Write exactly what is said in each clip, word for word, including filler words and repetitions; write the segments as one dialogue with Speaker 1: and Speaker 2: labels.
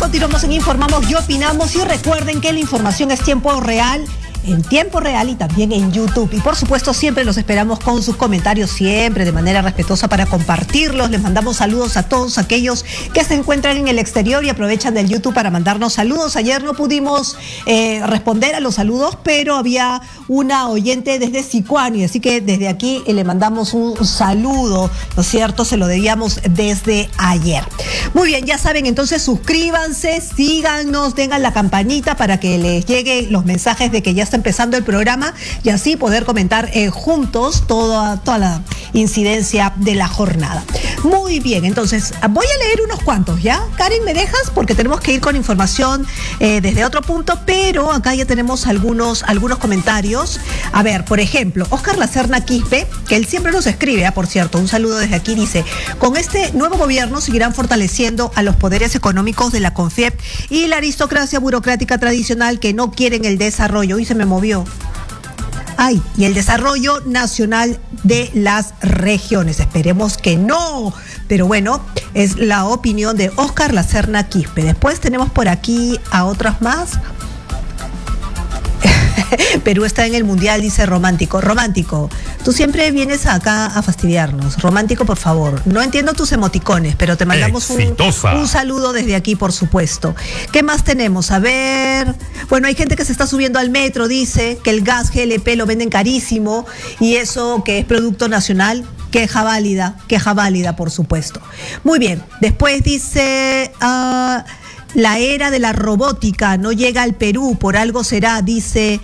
Speaker 1: continuamos en Informamos y Opinamos, y recuerden que la información es tiempo real, en tiempo real y también en YouTube. Y por supuesto siempre los esperamos con sus comentarios, siempre de manera respetuosa para compartirlos. Les mandamos saludos a todos aquellos que se encuentran en el exterior y aprovechan del YouTube para mandarnos saludos. Ayer no pudimos eh, responder a los saludos, pero había una oyente desde Sicuani, así que desde aquí eh, le mandamos un saludo, ¿no es cierto? Se lo debíamos desde ayer. Muy bien, ya saben, entonces suscríbanse, síganos, tengan la campanita para que les lleguen los mensajes de que ya está empezando el programa y así poder comentar eh, juntos toda, toda la incidencia de la jornada. Muy bien, entonces voy a leer unos cuantos, ¿ya? Karen, ¿me dejas? Porque tenemos que ir con información eh, desde otro punto, pero acá ya tenemos algunos, algunos comentarios. A ver, por ejemplo, Oscar Lacerna Quispe, que él siempre nos escribe, ¿eh? Por cierto, un saludo desde aquí, dice: con este nuevo gobierno seguirán fortaleciendo a los poderes económicos de la CONFIEP y la aristocracia burocrática tradicional que no quieren el desarrollo. Y se me movió. Ay, y el desarrollo nacional de las regiones. Esperemos que no. Pero bueno, es la opinión de Oscar Lacerna Quispe. Después tenemos por aquí a otras más. Perú está en el mundial, dice Romántico. Romántico, tú siempre vienes acá a fastidiarnos. Romántico, por favor. No entiendo tus emoticones, pero te mandamos un, un saludo desde aquí, por supuesto. ¿Qué más tenemos? A ver. Bueno, hay gente que se está subiendo al metro, dice que el gas G L P lo venden carísimo y eso que es producto nacional. Queja válida, queja válida, por supuesto. Muy bien. Después dice... Uh, la era de la robótica no llega al Perú, por algo será, dice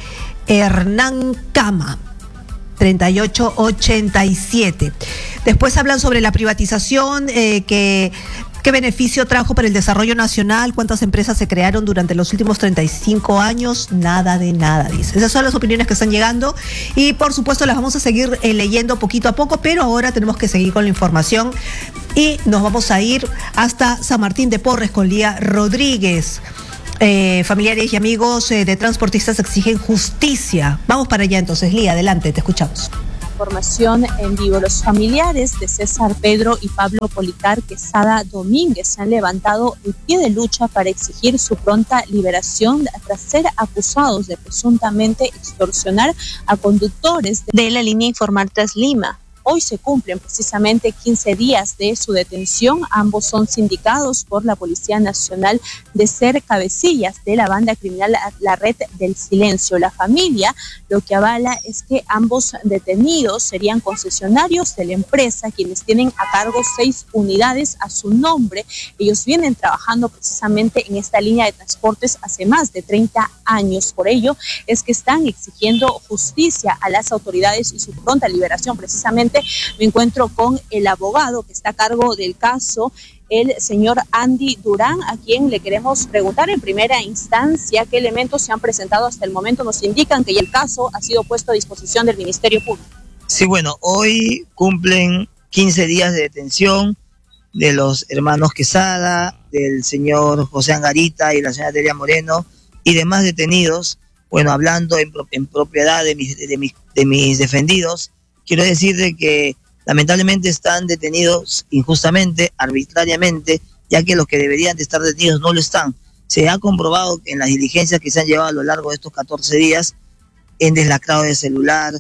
Speaker 1: Hernán Cama, treinta y ocho ochenta y siete. Después hablan sobre la privatización, eh, que... ¿Qué beneficio trajo para el desarrollo nacional? ¿Cuántas empresas se crearon durante los últimos treinta y cinco años? Nada de nada, dice. Esas son las opiniones que están llegando y por supuesto las vamos a seguir eh, leyendo poquito a poco, pero ahora tenemos que seguir con la información y nos vamos a ir hasta San Martín de Porres con Lía Rodríguez. Eh, familiares y amigos eh, de transportistas exigen justicia. Vamos para allá entonces, Lía, adelante, te escuchamos.
Speaker 2: Información en vivo. Los familiares de César Pedro y Pablo Policar Quesada Domínguez se han levantado el pie de lucha para exigir su pronta liberación tras ser acusados de presuntamente extorsionar a conductores de la línea Informal Translima. Hoy se cumplen precisamente quince días de su detención. Ambos son sindicados por la Policía Nacional de ser cabecillas de la banda criminal La Red del Silencio. La familia lo que avala es que ambos detenidos serían concesionarios de la empresa, quienes tienen a cargo seis unidades a su nombre. Ellos vienen trabajando precisamente en esta línea de transportes hace más de treinta años. Por ello es que están exigiendo justicia a las autoridades y su pronta liberación. Precisamente me encuentro con el abogado que está a cargo del caso, el señor Andy Durán, a quien le queremos preguntar en primera instancia qué elementos se han presentado hasta el momento. Nos indican que ya el caso ha sido puesto a disposición del Ministerio Público.
Speaker 3: Sí, bueno, hoy cumplen quince días de detención de los hermanos Quesada, del señor José Angarita y la señora Teria Moreno y demás detenidos. Bueno, hablando en, en propiedad de mis, de, mis, de mis defendidos, quiero decir de que lamentablemente están detenidos injustamente, arbitrariamente, ya que los que deberían de estar detenidos no lo están. Se ha comprobado que en las diligencias que se han llevado a lo largo de estos catorce días, en deslacrado de celular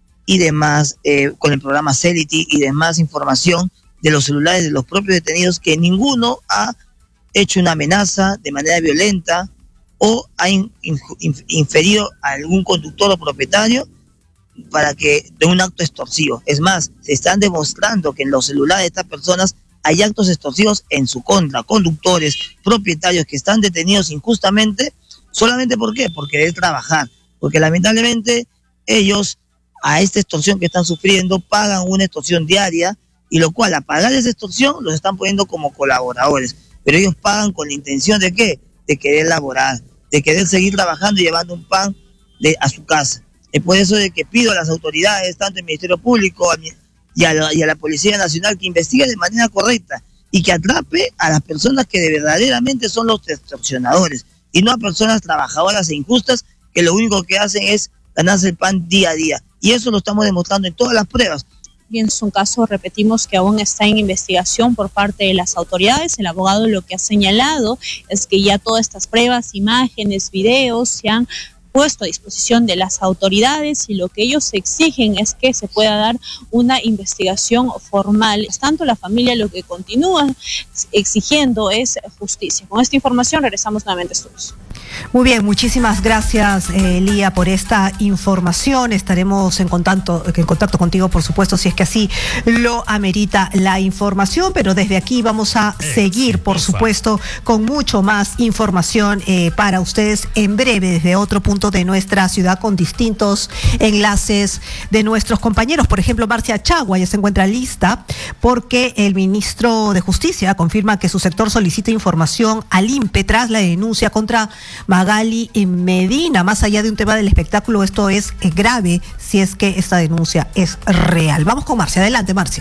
Speaker 3: y demás, eh, con el programa Celity y demás información de los celulares de los propios detenidos, que ninguno ha hecho una amenaza de manera violenta o ha in, in, inferido a algún conductor o propietario para que de un acto extorsivo. Es más, se están demostrando que en los celulares de estas personas hay actos extorsivos en su contra, conductores, propietarios que están detenidos injustamente. ¿Solamente por qué? Por querer trabajar, porque lamentablemente ellos a esta extorsión que están sufriendo pagan una extorsión diaria, y lo cual a pagar esa extorsión los están poniendo como colaboradores, pero ellos pagan con la intención de ¿qué? De querer laborar, de querer seguir trabajando y llevando un pan de, a su casa. Es por eso de que pido a las autoridades, tanto el Ministerio Público y a, la, y a la Policía Nacional, que investigue de manera correcta y que atrape a las personas que de verdaderamente son los extorsionadores y no a personas trabajadoras e injustas que lo único que hacen es ganarse el pan día a día. Y eso lo estamos demostrando en todas las pruebas.
Speaker 2: y es un caso, repetimos, que aún está en investigación por parte de las autoridades. El abogado lo que ha señalado es que ya todas estas pruebas, imágenes, videos se han puesto a disposición de las autoridades y lo que ellos exigen es que se pueda dar una investigación formal. Tanto la familia lo que continúa exigiendo es justicia. Con esta información regresamos nuevamente a estudios.
Speaker 1: Muy bien, muchísimas gracias, eh, Lía, por esta información. Estaremos en contacto, en contacto contigo, por supuesto, si es que así lo amerita la información, pero desde aquí vamos a seguir, por supuesto, con mucho más información eh, para ustedes en breve, desde otro punto de nuestra ciudad, con distintos enlaces de nuestros compañeros. Por ejemplo, Marcia Chagua ya se encuentra lista porque el ministro de Justicia confirma que su sector solicita información al I N P E tras la denuncia contra Magali Medina. Más allá de un tema del espectáculo, esto es grave si es que esta denuncia es real. Vamos con Marcia. Adelante, Marcia.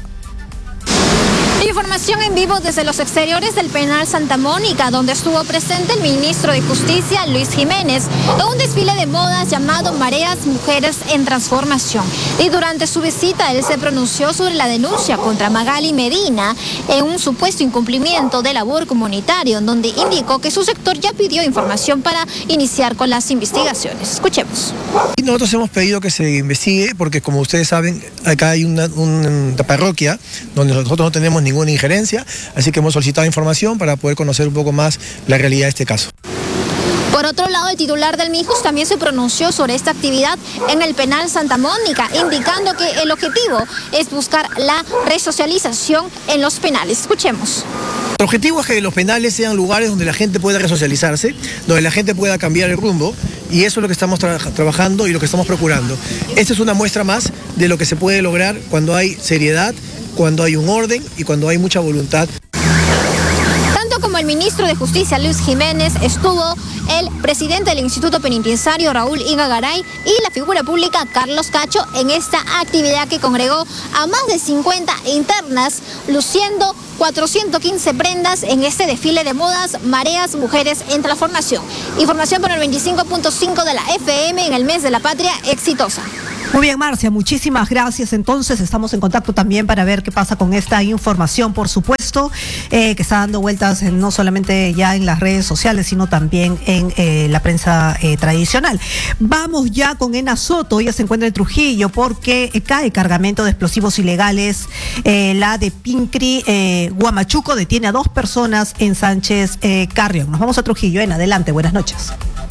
Speaker 4: Información en vivo desde los exteriores del penal Santa Mónica, donde estuvo presente el ministro de Justicia, Luis Jiménez, en un desfile de modas llamado Mareas Mujeres en Transformación. Y durante su visita, él se pronunció sobre la denuncia contra Magali Medina en un supuesto incumplimiento de labor comunitario, en donde indicó que su sector ya pidió información para iniciar con las investigaciones. Escuchemos.
Speaker 5: Nosotros hemos pedido que se investigue porque, como ustedes saben, acá hay una, una parroquia donde nosotros no tenemos ninguna injerencia, así que hemos solicitado información para poder conocer un poco más la realidad de este caso.
Speaker 4: Por otro lado, el titular del MIJUS también se pronunció sobre esta actividad en el penal Santa Mónica, indicando que el objetivo es buscar la resocialización en los penales. Escuchemos.
Speaker 5: El objetivo es que los penales sean lugares donde la gente pueda resocializarse, donde la gente pueda cambiar el rumbo, y eso es lo que estamos tra trabajando y lo que estamos procurando. Esta es una muestra más de lo que se puede lograr cuando hay seriedad, cuando hay un orden y cuando hay mucha voluntad.
Speaker 4: Tanto como el ministro de Justicia, Luis Jiménez, estuvo el presidente del Instituto Penitenciario, Raúl Ingagaray, y la figura pública, Carlos Cacho, en esta actividad que congregó a más de cincuenta internas, luciendo cuatrocientas quince prendas en este desfile de modas Mareas Mujeres en Transformación. Información para el veinticinco punto cinco de la F M en el mes de la patria exitosa.
Speaker 1: Muy bien, Marcia, muchísimas gracias. Entonces, estamos en contacto también para ver qué pasa con esta información, por supuesto, eh, que está dando vueltas en, no solamente ya en las redes sociales, sino también en eh, la prensa eh, tradicional. Vamos ya con Ena Soto, ella se encuentra en Trujillo porque eh, cae cargamento de explosivos ilegales. Eh, la de Pincri, eh, Huamachuco, detiene a dos personas en Sánchez eh, Carrión. Nos vamos a Trujillo. Ena, adelante, buenas noches.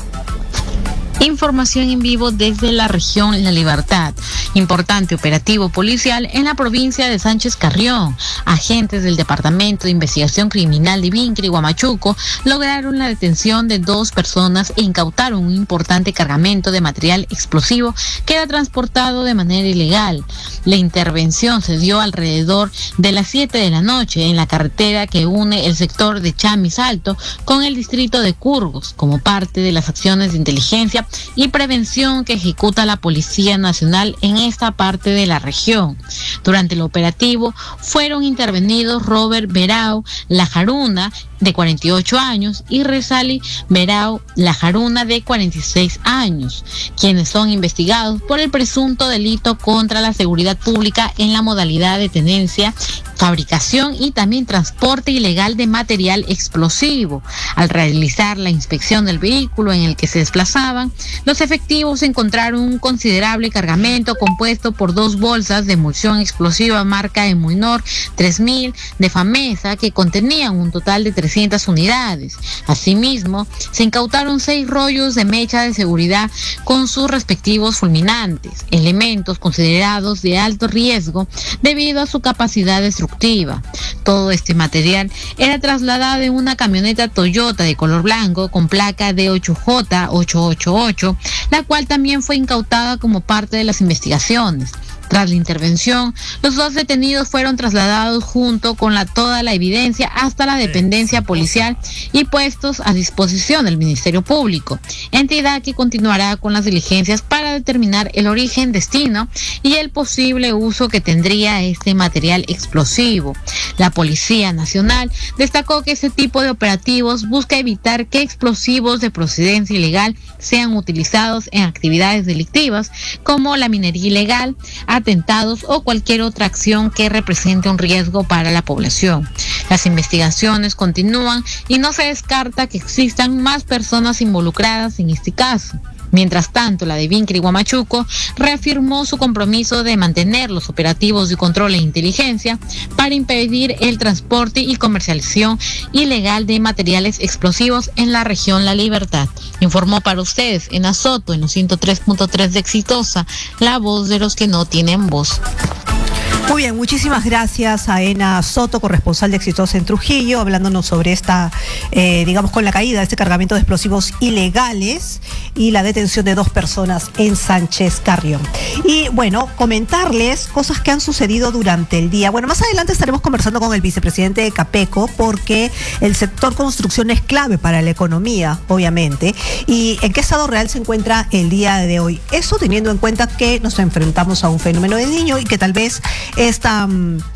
Speaker 6: Información en vivo desde la región La Libertad. Importante operativo policial en la provincia de Sánchez Carrión. Agentes del Departamento de Investigación Criminal de Pincri, Huamachuco, lograron la detención de dos personas e incautaron un importante cargamento de material explosivo que era transportado de manera ilegal. La intervención se dio alrededor de las siete de la noche en la carretera que une el sector de Chamis Alto con el distrito de Curgos, como parte de las acciones de inteligencia y prevención que ejecuta la Policía Nacional en esta parte de la región. Durante el operativo fueron intervenidos Robert Berao Lajaruna, de cuarenta y ocho años, y Resali Berao Lajaruna, de cuarenta y seis años, quienes son investigados por el presunto delito contra la seguridad pública en la modalidad de tenencia, fabricación y también transporte ilegal de material explosivo. Al realizar la inspección del vehículo en el que se desplazaban, los efectivos encontraron un considerable cargamento compuesto por dos bolsas de emulsión explosiva marca Emuinor tres mil de Famesa que contenían un total de trescientas unidades. Asimismo, se incautaron seis rollos de mecha de seguridad con sus respectivos fulminantes, elementos considerados de alto riesgo debido a su capacidad destructiva. Todo este material era trasladado en una camioneta Toyota de color blanco con placa D ocho J ocho ocho ocho, la cual también fue incautada como parte de las investigaciones. Tras la intervención, los dos detenidos fueron trasladados junto con la, toda la evidencia hasta la dependencia policial y puestos a disposición del Ministerio Público, entidad que continuará con las diligencias para determinar el origen, destino y el posible uso que tendría este material explosivo. La Policía Nacional destacó que este tipo de operativos busca evitar que explosivos de procedencia ilegal sean utilizados en actividades delictivas como la minería ilegal, atentados o cualquier otra acción que represente un riesgo para la población. Las investigaciones continúan y no se descarta que existan más personas involucradas en este caso. Mientras tanto, la de Vincri Huamachuco reafirmó su compromiso de mantener los operativos de control e inteligencia para impedir el transporte y comercialización ilegal de materiales explosivos en la región La Libertad. Informó para ustedes en Azoto, en los ciento tres punto tres de Exitosa, la voz de los que no tienen voz.
Speaker 1: Muy bien, muchísimas gracias a Ena Soto, corresponsal de Exitosa en Trujillo, hablándonos sobre esta, eh, digamos, con la caída de este cargamento de explosivos ilegales y la detención de dos personas en Sánchez Carrión. Y bueno, comentarles cosas que han sucedido durante el día. Bueno, más adelante estaremos conversando con el vicepresidente de Capeco, porque el sector construcción es clave para la economía, obviamente. ¿Y en qué estado real se encuentra el día de hoy? Eso teniendo en cuenta que nos enfrentamos a un fenómeno del Niño y que tal vez Esta,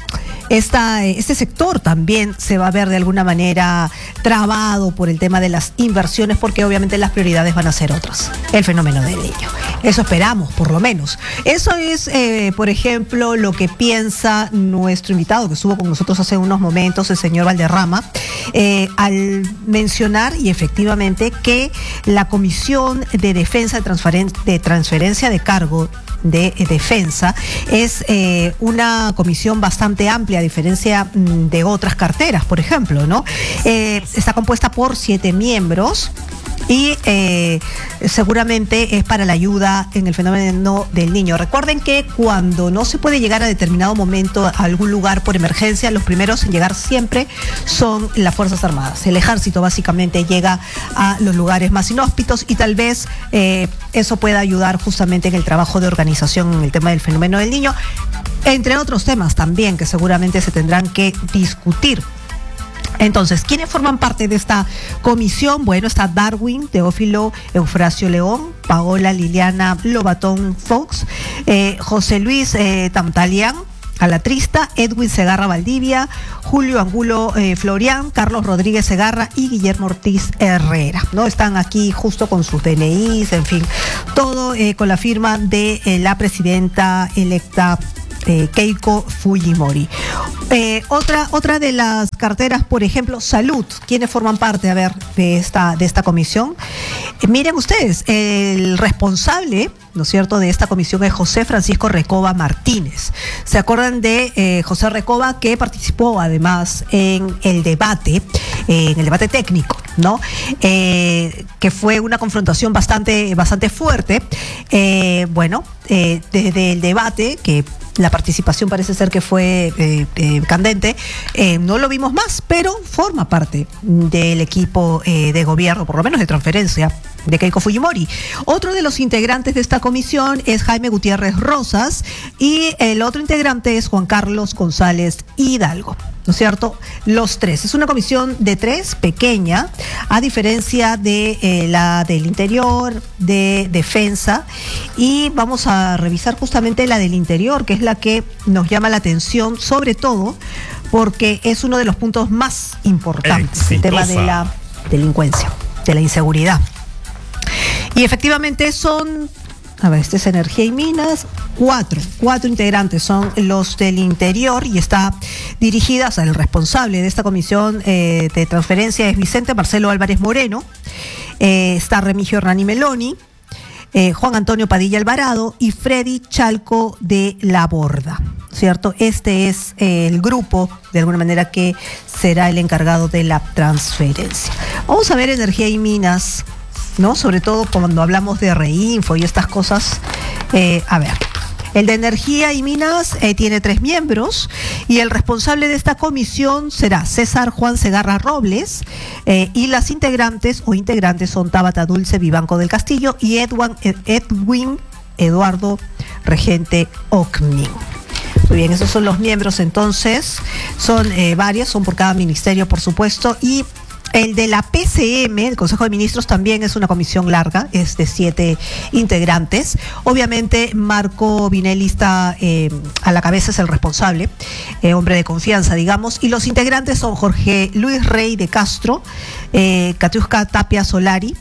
Speaker 1: esta, este sector también se va a ver de alguna manera trabado por el tema de las inversiones, porque obviamente las prioridades van a ser otras. El fenómeno del Niño. Eso esperamos, por lo menos. Eso es, eh, por ejemplo, lo que piensa nuestro invitado que estuvo con nosotros hace unos momentos, el señor Valderrama, eh, al mencionar y efectivamente que la Comisión de Defensa de, Transferen- de Transferencia de Cargo de defensa es eh, una comisión bastante amplia, a diferencia de otras carteras, por ejemplo, ¿no? Eh, está compuesta por siete miembros y eh, seguramente es para la ayuda en el fenómeno del Niño. Recuerden que cuando no se puede llegar a determinado momento a algún lugar por emergencia, los primeros en llegar siempre son las Fuerzas Armadas. El ejército básicamente llega a los lugares más inhóspitos y tal vez eh, eso pueda ayudar justamente en el trabajo de organización en el tema del fenómeno del Niño, entre otros temas también que seguramente se tendrán que discutir. Entonces, ¿quiénes forman parte de esta comisión? Bueno, está Darwin, Teófilo Eufrasio León, Paola Liliana Lobatón Fox, eh, José Luis eh, Tamtalian, Alatrista, Edwin Segarra Valdivia, Julio Angulo eh, Florián, Carlos Rodríguez Segarra y Guillermo Ortiz Herrera, ¿no? Están aquí justo con sus D N Is, en fin, todo eh, con la firma de eh, la presidenta electa Eh, Keiko Fujimori. Eh, otra, otra de las carteras, por ejemplo, salud. ¿Quiénes forman parte, a ver, de esta, de esta comisión? Eh, miren ustedes, el responsable, ¿no es cierto?, de esta comisión es José Francisco Recoba Martínez. ¿Se acuerdan de eh, José Recoba, que participó además en el debate, eh, en el debate técnico, ¿no? Eh, que fue una confrontación bastante, bastante fuerte. Eh, bueno, eh, desde el debate, que la participación parece ser que fue eh, eh, candente, eh, no lo vimos más, pero forma parte del equipo eh, de gobierno, por lo menos de transferencia, de Keiko Fujimori. Otro de los integrantes de esta comisión es Jaime Gutiérrez Rosas y el otro integrante es Juan Carlos González Hidalgo, ¿no es cierto? Los tres. Es una comisión de tres, pequeña, a diferencia de eh, la del Interior, de Defensa, y vamos a revisar justamente la del Interior, que es la que nos llama la atención, sobre todo porque es uno de los puntos más importantes, Exitosa. El tema de la delincuencia, de la inseguridad. Y efectivamente son, a ver, este es Energía y Minas, cuatro, cuatro integrantes son los del Interior y está dirigida, o sea, el responsable de esta comisión eh, de transferencia es Vicente Marcelo Álvarez Moreno, eh, está Remigio Hernani Meloni, eh, Juan Antonio Padilla Alvarado y Freddy Chalco de la Borda, ¿cierto? Este es eh, el grupo, de alguna manera, que será el encargado de la transferencia. Vamos a ver Energía y Minas, ¿no? Sobre todo cuando hablamos de Reinfo y estas cosas. Eh, a ver, el de Energía y Minas eh, tiene tres miembros y el responsable de esta comisión será César Juan Segarra Robles eh, y las integrantes o integrantes son Tabata Dulce Vivanco del Castillo y Edwin, Edwin Eduardo Regente Ocmin. Muy bien, esos son los miembros entonces, son eh, varios, son por cada ministerio, por supuesto, y el de la P C M, el Consejo de Ministros, también es una comisión larga, es de siete integrantes. Obviamente Marco Vinelli está eh, a la cabeza, es el responsable, eh, hombre de confianza, digamos, y los integrantes son Jorge Luis Rey de Castro, eh, Katiuska Tapia Solari,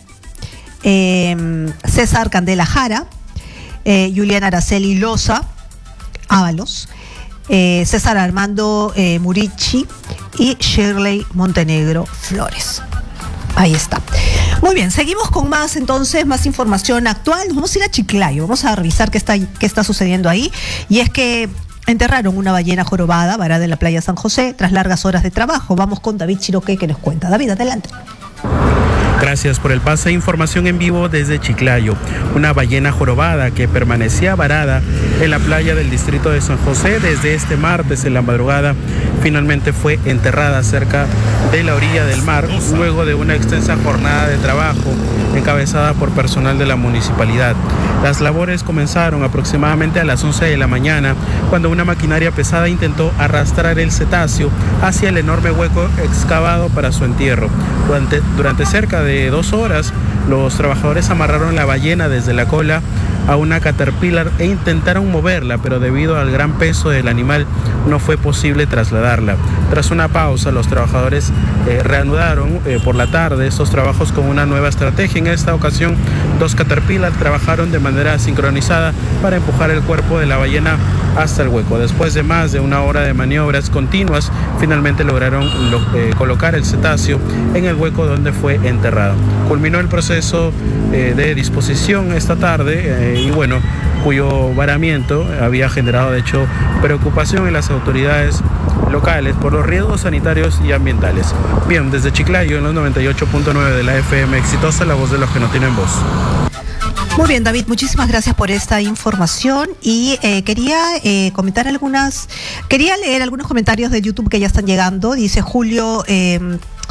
Speaker 1: eh, César Candela Jara, eh, Juliana Araceli Loza, Ábalos, eh, César Armando eh, Murici y Shirley Montenegro Flores. Ahí está. Muy bien, seguimos con más entonces, más información actual. Nos vamos a ir a Chiclayo, vamos a revisar qué está, qué está sucediendo ahí. Y es que enterraron una ballena jorobada varada en la playa San José tras largas horas de trabajo. Vamos con David Chiroque que nos cuenta. David, adelante.
Speaker 7: Gracias por el pase. Información en vivo desde Chiclayo. Una ballena jorobada que permanecía varada en la playa del distrito de San José desde este martes en la madrugada finalmente fue enterrada cerca de la orilla del mar luego de una extensa jornada de trabajo encabezada por personal de la municipalidad. Las labores comenzaron aproximadamente a las once de la mañana cuando una maquinaria pesada intentó arrastrar el cetáceo hacia el enorme hueco excavado para su entierro. Durante, durante cerca de dos horas, los trabajadores amarraron la ballena desde la cola a una caterpillar e intentaron moverla, pero debido al gran peso del animal no fue posible trasladarla. Tras una pausa, los trabajadores eh, reanudaron eh, por la tarde estos trabajos con una nueva estrategia. En esta ocasión, dos caterpillar trabajaron de manera sincronizada para empujar el cuerpo de la ballena hasta el hueco. Después de más de una hora de maniobras continuas, finalmente lograron lo, eh, colocar el cetáceo en el hueco donde fue enterrado. Culminó el proceso eh, de disposición esta tarde eh, y bueno, cuyo varamiento había generado de hecho preocupación en las autoridades locales por los riesgos sanitarios y ambientales. Bien, desde Chiclayo en los noventa y ocho punto nueve de la F M Exitosa, la voz de los que no tienen voz.
Speaker 1: Muy bien, David, muchísimas gracias por esta información y eh, quería eh, comentar algunas, quería leer algunos comentarios de YouTube que ya están llegando. Dice Julio, eh,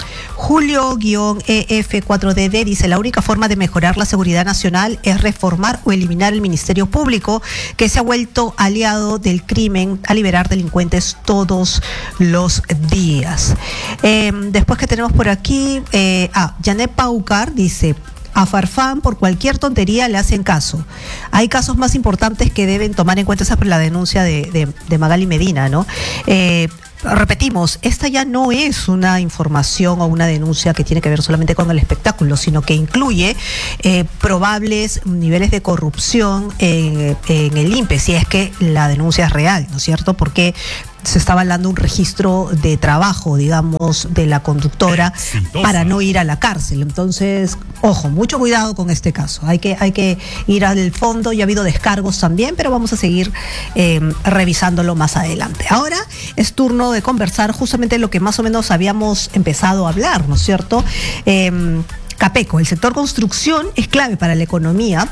Speaker 1: Julio-E F cuatro D D, dice: la única forma de mejorar la seguridad nacional es reformar o eliminar el Ministerio Público, que se ha vuelto aliado del crimen a liberar delincuentes todos los días. Eh, después que tenemos por aquí, eh, ah, Janet Paucar dice: a Farfán por cualquier tontería le hacen caso. Hay casos más importantes que deben tomar en cuenta. Esa es la denuncia de, de, de Magali Medina, ¿no? Eh, repetimos, esta ya no es una información o una denuncia que tiene que ver solamente con el espectáculo, sino que incluye eh, probables niveles de corrupción en, en el I N P E, si es que la denuncia es real, ¿no es cierto? Porque se estaba hablando un registro de trabajo, digamos, de la conductora Exitosa. Para no ir a la cárcel. Entonces, ojo, mucho cuidado con este caso. Hay que, hay que ir al fondo. Ya ha habido descargos también, pero vamos a seguir eh, revisándolo más adelante. Ahora es turno de conversar justamente lo que más o menos habíamos empezado a hablar, ¿no es cierto? Eh, Capeco, el sector construcción es clave para la economía,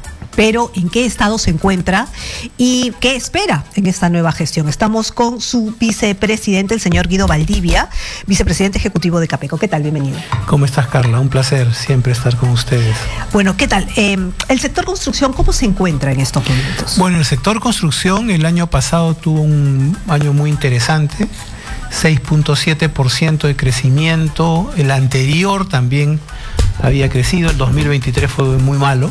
Speaker 1: pero ¿en qué estado se encuentra y qué espera en esta nueva gestión? Estamos con su vicepresidente, el señor Guido Valdivia, vicepresidente ejecutivo de Capeco. ¿Qué tal? Bienvenido.
Speaker 8: ¿Cómo estás, Carla? Un placer siempre estar con ustedes.
Speaker 1: Bueno, ¿qué tal? Eh, el sector construcción, ¿cómo se encuentra en estos momentos?
Speaker 8: Bueno, el sector construcción el año pasado tuvo un año muy interesante, seis punto siete por ciento de crecimiento. El anterior también había crecido, el dos mil veintitrés fue muy malo.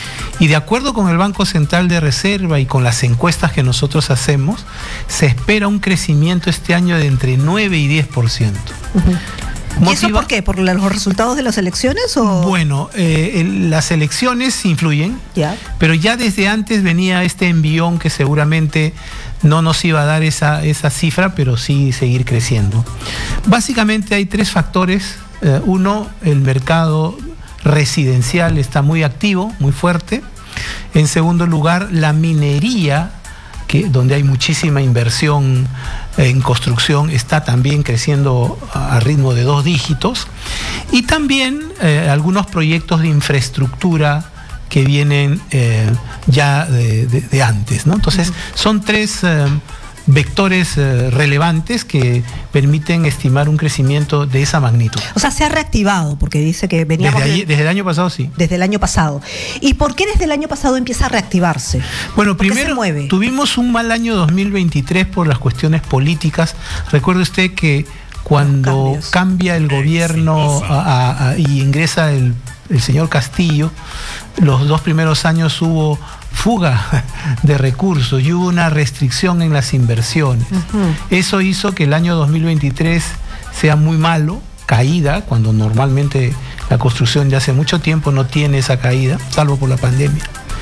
Speaker 8: Y de acuerdo con el Banco Central de Reserva y con las encuestas que nosotros hacemos, se espera un crecimiento este año de entre nueve y diez por ciento.
Speaker 1: Uh-huh. ¿Y eso por qué? ¿Por los resultados de las elecciones? O?
Speaker 8: Bueno, eh, el, las elecciones influyen,
Speaker 1: ¿Ya?
Speaker 8: pero ya desde antes venía este envión que seguramente no nos iba a dar esa, esa cifra, pero sí seguir creciendo. Básicamente hay tres factores. Eh, uno, el mercado residencial está muy activo, muy fuerte. En segundo lugar, la minería, que, donde hay muchísima inversión en construcción, está también creciendo a ritmo de dos dígitos. Y también eh, algunos proyectos de infraestructura que vienen eh, ya de, de, de antes, ¿no? Entonces, son tres eh, vectores eh, relevantes que permiten estimar un crecimiento de esa magnitud.
Speaker 1: O sea, se ha reactivado, porque dice que veníamos...
Speaker 8: Desde, ahí, desde el año pasado, sí.
Speaker 1: Desde el año pasado. ¿Y por qué desde el año pasado empieza a reactivarse?
Speaker 8: Bueno, primero tuvimos un mal año dos mil veintitrés por las cuestiones políticas. Recuerde usted que cuando cambia el gobierno a, a, a, y ingresa el, el señor Castillo, los dos primeros años hubo fuga de recursos y hubo una restricción en las inversiones. Uh-huh. Eso hizo que el año dos mil veintitrés sea muy malo, caída, cuando normalmente la construcción de hace mucho tiempo no tiene esa caída, salvo por la pandemia.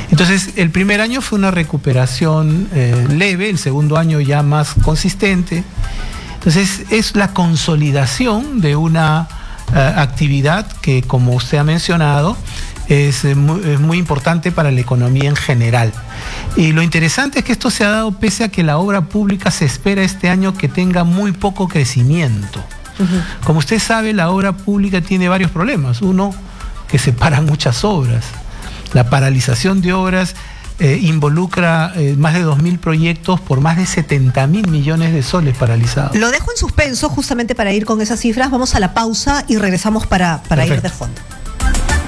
Speaker 8: Entonces, el primer año fue una recuperación eh, leve, el segundo año ya más consistente. Entonces, es la consolidación de una uh, actividad que, como usted ha mencionado, es muy, es muy importante para la economía en general. Y lo interesante es que esto se ha dado pese a que la obra pública se espera este año que tenga muy poco crecimiento. Uh-huh. Como usted sabe, la obra pública tiene varios problemas. Uno, que se paran muchas obras. La paralización de obras eh, involucra eh, más de dos mil proyectos por más de setenta mil millones de soles paralizados.
Speaker 1: Lo dejo en suspenso justamente para ir con esas cifras. Vamos a la pausa y regresamos para, para ir de fondo.